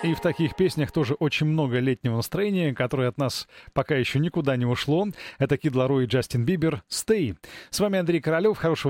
И в таких песнях тоже очень много летнего настроения, которое от нас пока еще никуда не ушло. Это Кид Ларой и Джастин Бибер «Stay». С вами Андрей Королёв. Хорошего